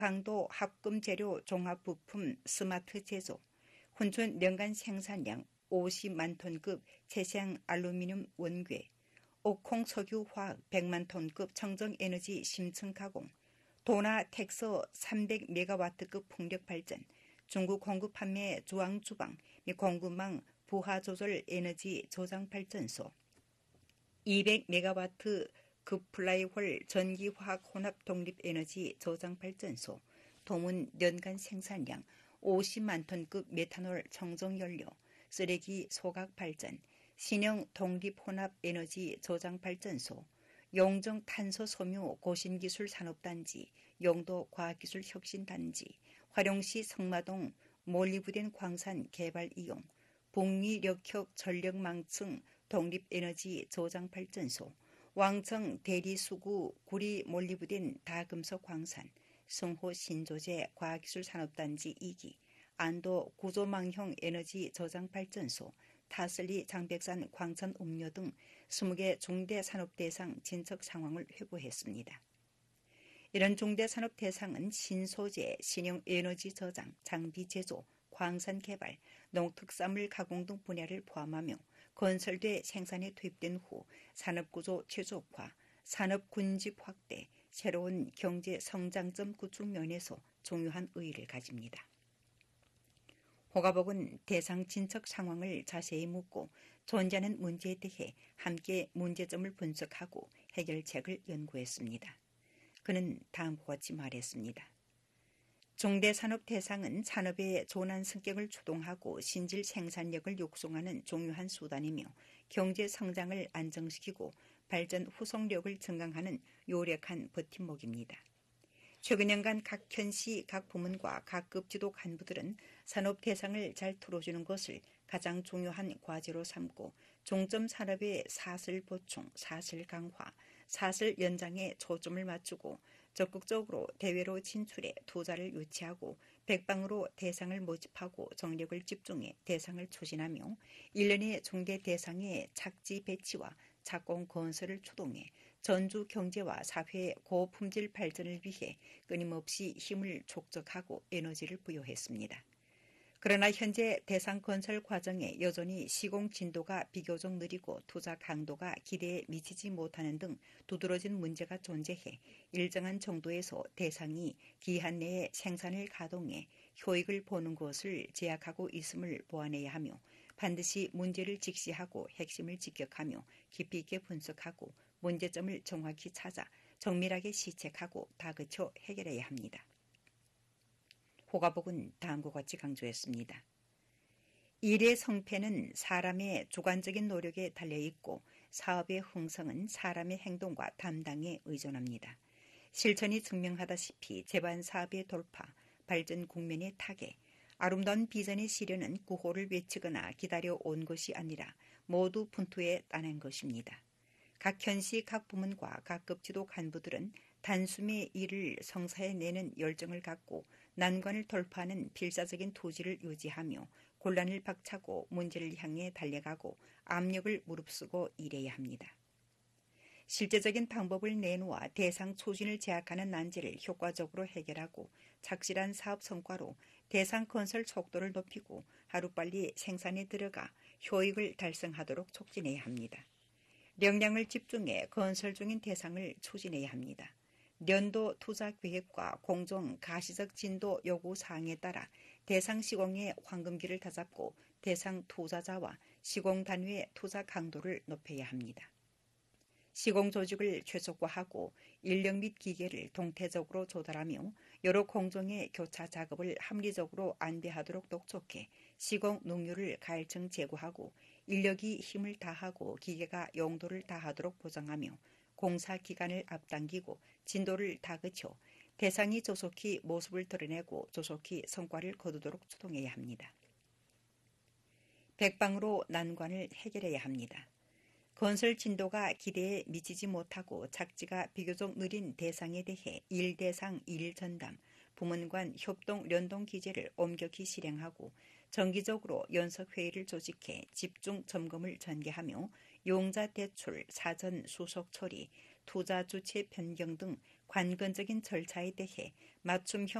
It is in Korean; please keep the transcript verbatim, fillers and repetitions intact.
고강도 합금재료 종합부품 스마트 제조, 훈촌 년간 생산량 오십만 톤급 채시양 알루미늄 원괴, 옥콩 석유화학 백만 톤급 청정에너지 심층 가공, 도나 텍서 삼백 메가와트급 풍력 발전, 중국 공급 판매 주황주방 및 공급망 부하 조절 에너지 저장 발전소, 이백 메가와트 급플라이홀 전기화학 혼합 독립에너지 저장 발전소, 도문 연간 생산량 오십만 톤급 메탄올 청정연료, 쓰레기 소각 발전, 신형 독립혼합 에너지 저장 발전소, 용정 탄소 섬유 고신기술 산업단지, 용도 과학기술 혁신단지, 화룡시 성마동 몰리브덴 광산 개발 이용, 북리력혁 전력망층 독립에너지 저장 발전소, 왕청 대리수구 구리 몰리브덴 다금속 광산, 성호 신조제 과학기술 산업단지 이 기, 안도 구조망형 에너지 저장 발전소, 타슬리 장백산 광천 음료 등 스무 개 중대 산업 대상 진척 상황을 회고했습니다. 이런 중대 산업 대상은 신소재, 신형 에너지 저장, 장비 제조, 광산 개발, 농특산물 가공 등 분야를 포함하며 건설돼 생산에 투입된 후 산업구조 최적화, 산업 군집 확대, 새로운 경제 성장점 구축 면에서 중요한 의의를 가집니다. 호가복은 대상 진척 상황을 자세히 묻고 존재하는 문제에 대해 함께 문제점을 분석하고 해결책을 연구했습니다. 그는 다음과 같이 말했습니다. 중대산업 대상은 산업의 조난 성격을 추동하고 신질 생산력을 육성하는 중요한 수단이며 경제 성장을 안정시키고 발전 후속력을 증강하는 요력한 버팀목입니다. 최근 년간 각 현시 각 부문과 각 급지도 간부들은 산업 대상을 잘 풀어주는 것을 가장 중요한 과제로 삼고 중점 산업의 사슬 보충, 사슬 강화, 사슬 연장에 초점을 맞추고 적극적으로 대외로 진출해 투자를 유치하고 백방으로 대상을 모집하고 정력을 집중해 대상을 추진하며 일련의 중대 대상의 착지 배치와 착공 건설을 추동해 전주 경제와 사회의 고품질 발전을 위해 끊임없이 힘을 촉적하고 에너지를 부여했습니다. 그러나 현재 대상 건설 과정에 여전히 시공 진도가 비교적 느리고 투자 강도가 기대에 미치지 못하는 등 두드러진 문제가 존재해 일정한 정도에서 대상이 기한 내에 생산을 가동해 효익을 보는 것을 제약하고 있음을 보완해야 하며 반드시 문제를 직시하고 핵심을 직격하며 깊이 있게 분석하고 문제점을 정확히 찾아 정밀하게 시책하고 다그쳐 해결해야 합니다. 호가복은 다음과 같이 강조했습니다. 일의 성패는 사람의 주관적인 노력에 달려있고 사업의 흥성은 사람의 행동과 담당에 의존합니다. 실천이 증명하다시피 제반 사업의 돌파, 발전 국면의 타계, 아름다운 비전의 실현은 구호를 외치거나 기다려온 것이 아니라 모두 분투에 따낸 것입니다. 각 현시 각 부문과 각 급지도 간부들은 단숨에 일을 성사해내는 열정을 갖고 난관을 돌파하는 필사적인 투지를 유지하며 곤란을 박차고 문제를 향해 달려가고 압력을 무릅쓰고 일해야 합니다. 실제적인 방법을 내놓아 대상 추진을 제약하는 난제를 효과적으로 해결하고 착실한 사업 성과로 대상 건설 속도를 높이고 하루빨리 생산에 들어가 효익을 달성하도록 촉진해야 합니다. 역량을 집중해 건설 중인 대상을 추진해야 합니다. 연도 투자 계획과 공정 가시적 진도 요구 사항에 따라 대상 시공의 황금기를 다잡고 대상 투자자와 시공 단위의 투자 강도를 높여야 합니다. 시공 조직을 최적화하고 인력 및 기계를 동태적으로 조달하며 여러 공정의 교차 작업을 합리적으로 안배하도록 독촉해 시공 능률을 가일층 제고하고 인력이 힘을 다하고 기계가 용도를 다하도록 보장하며 공사 기간을 앞당기고 진도를 다그쳐 대상이 조속히 모습을 드러내고 조속히 성과를 거두도록 추동해야 합니다. 백방으로 난관을 해결해야 합니다. 건설 진도가 기대에 미치지 못하고 착지가 비교적 느린 대상에 대해 일 대상 일 전담, 부문 간 협동 연동 기제를 엄격히 실행하고 정기적으로 연석회의를 조직해 집중 점검을 전개하며 용자 대출, 사전 수속 처리, 투자 주체 변경 등 관건적인 절차에 대해 맞춤형